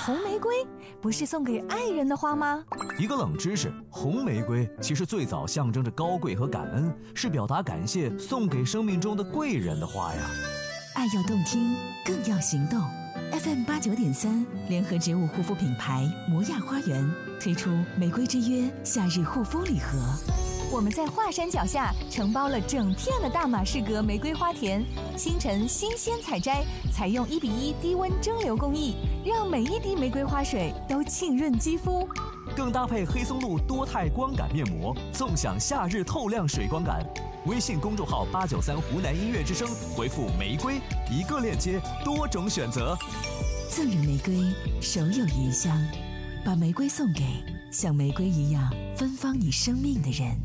红玫瑰不是送给爱人的花吗？ 一个冷知识，红玫瑰其实最早象征着高贵和感恩，是表达感谢送给生命中的贵人的花呀。 爱要动听，更要行动。FM89.3联合植物护肤品牌摩亚花园推出玫瑰之约夏日护肤礼盒。我们在华山脚下承包了整片的大马士革玫瑰花田，清晨新鲜采摘，采用1:1低温蒸馏工艺，让每一滴玫瑰花水都沁润肌肤。 更搭配黑松露多肽光感面膜，纵享夏日透亮水光感。微信公众号893湖南音乐之声，回复玫瑰一个链接，多种选择。 赠人玫瑰，手有余香，把玫瑰送给像玫瑰一样芬芳你生命的人。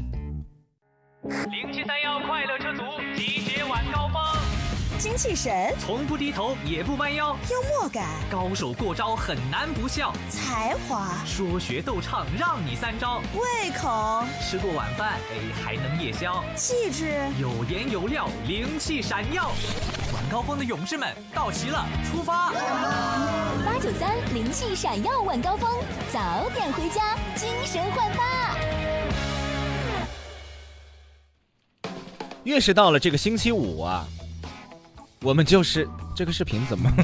0731快乐车族集结晚高峰， 精气神， 从不低头也不弯腰， 幽默感， 高手过招很难不笑， 才华， 说学逗唱让你3招， 胃口， 吃过晚饭还能夜宵， 气质， 有颜有料，灵气闪耀。晚高峰的勇士们到齐了，出发 ！893灵气闪耀晚高峰，早点回家，精神焕发。 越是到了这个星期五啊，我们就是这个视频怎么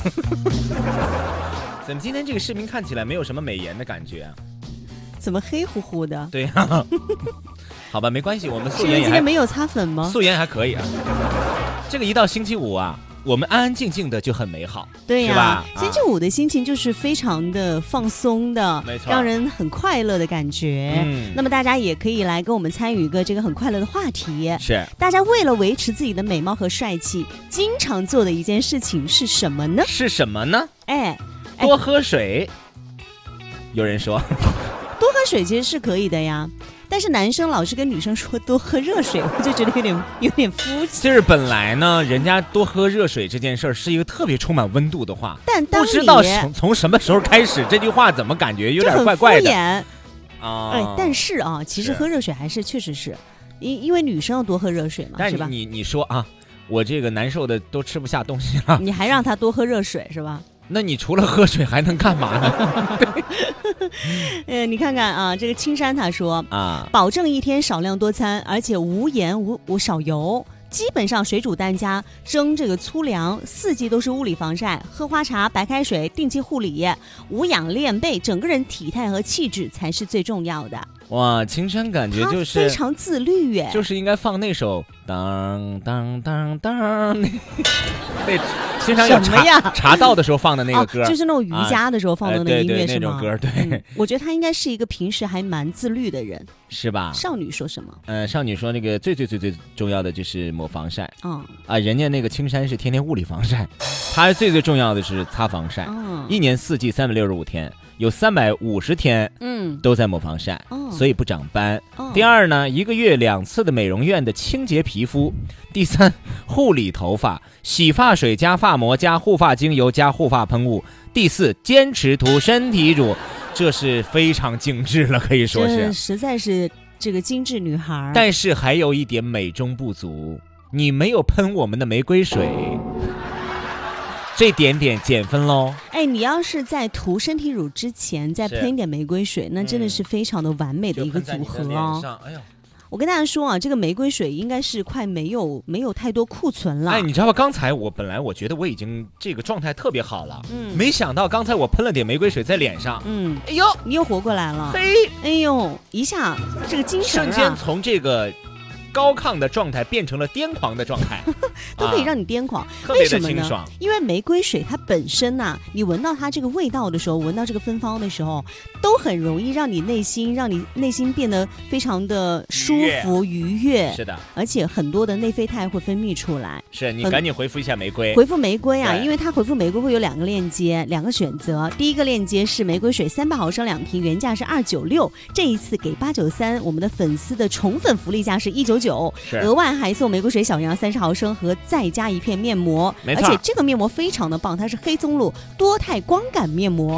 今天这个视频看起来没有什么美颜的感觉啊？ 怎么黑乎乎的？ 对啊，好吧，没关系，我们素颜也今天没有擦粉吗？ 素颜还可以啊。这个一到星期五啊，我们安安静静的就很美好， 对呀、 是吧？ 星期五的心情就是非常的放松的， 没错， 让人很快乐的感觉。那么大家也可以来跟我们参与一个这个很快乐的话题。 是， 大家为了维持自己的美貌和帅气，经常做的一件事情是什么呢？ 是什么呢？ 多喝水。有人说， 多喝水其实是可以的呀。但是男生老是跟女生说多喝热水，我就觉得有点肤浅。 就是本来呢，人家多喝热水这件事儿是一个特别充满温度的话， 但当不知道从什么时候开始，这句话怎么感觉有点怪怪的啊？但是啊，其实喝热水还是确实是，因为女生要多喝热水嘛，是吧？ 你说啊，我这个难受的都吃不下东西了， 你还让他多喝热水是吧？ 那你除了喝水还能干嘛呢？ 你看看啊，这个青山他说啊，保证一天少量多餐，而且无盐无少油，基本上水煮蛋加蒸这个粗粮，4季都是物理防晒，喝花茶、白开水，定期护理，无氧练背，整个人体态和气质才是最重要的。 哇，青山感觉就是非常自律耶， 就是应该放那首当当当当那经常有茶道的时候放的那个歌， 就是那种瑜伽的时候放的那个音乐，是吗？ 那种歌，对。 我觉得他应该是一个平时还蛮自律的人， 是吧？ 少女说什么？ 少女说那个最重要的就是抹防晒。人家那个青山是天天物理防晒，他最重要的是擦防晒。1年4季365天。有350天都在抹防晒，所以不长斑。第二呢，1个月2次的美容院的清洁皮肤。第三，护理头发，洗发水加发膜加护发精油加护发喷雾。第四，坚持涂身体乳，这是非常精致了，可以说是实在是这个精致女孩。 但是还有一点美中不足，你没有喷我们的玫瑰水。这点减分喽！ 你要是在涂身体乳之前再喷一点玫瑰水，那真的是非常的完美的一个组合哦。我跟大家说啊，这个玫瑰水应该是快没有太多库存了。 你知道吧？刚才本来我觉得我已经这个状态特别好了，没想到刚才我喷了点玫瑰水在脸上， 哎呦，你又活过来了，哎呦，一下这个精神瞬间从这个高亢的状态变成了癫狂的状态， 都可以让你癫狂。为什么呢？因为玫瑰水它本身啊，你闻到它这个味道的时候，闻到这个芬芳的时候，都很容易让你内心变得非常的舒服愉悦。 是的， 而且很多的内啡肽会分泌出来。 是你赶紧回复一下玫瑰， 回复玫瑰啊，因为它回复玫瑰会有2个链接，2个选择。第一个链接是玫瑰水300毫升2瓶，原价是296，这一次给893我们的粉丝的宠粉福利价是199。额外还送玫瑰水小样30毫升和再加1片面膜，而且这个面膜非常的棒，它是黑松露多肽光感面膜。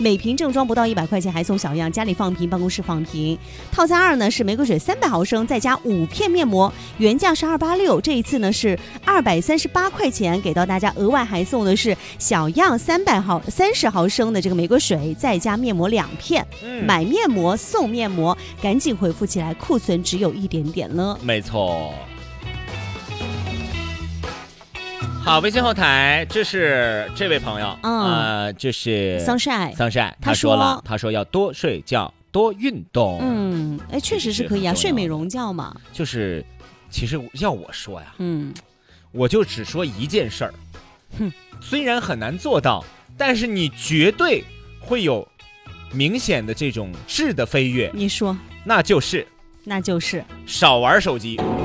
每瓶正装不到100块钱，还送小样，家里放瓶，办公室放瓶。套餐2呢是玫瑰水300毫升，再加5片面膜，原价是286，这一次呢是238块钱，给到大家，额外还送的是小样30毫升的这个玫瑰水，再加面膜2片。买面膜送面膜，赶紧回复起来，库存只有一点点了。 没错。好，微信后台，这是这位朋友，这是 Sunshine， 他说了，他说要多睡觉，多运动。 确实是可以啊，睡美容觉嘛。 就是，其实要我说呀，我就只说一件事儿，虽然很难做到，但是你绝对会有明显的这种质的飞跃。 你说， 那就是少玩手机。